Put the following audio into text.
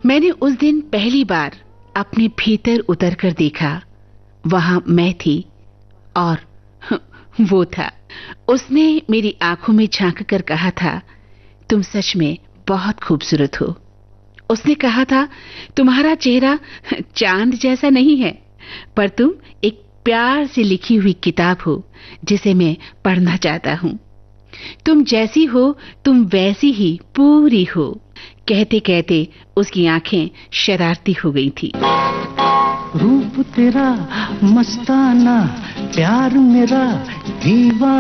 मैंने उस दिन पहली बार अपने भीतर उतरकर देखा। वहां मैं थी और वो था। उसने मेरी आंखों में झांक कर कहा था, तुम सच में बहुत खूबसूरत हो। उसने कहा था, तुम्हारा चेहरा चांद जैसा नहीं है, पर तुम एक प्यार से लिखी हुई किताब हो जिसे मैं पढ़ना चाहता हूँ। तुम जैसी हो तुम वैसी ही पूरी हो। कहते कहते उसकी आंखें शरारती हो गई थी। रूप तेरा मस्ताना, प्यार मेरा दीवाना।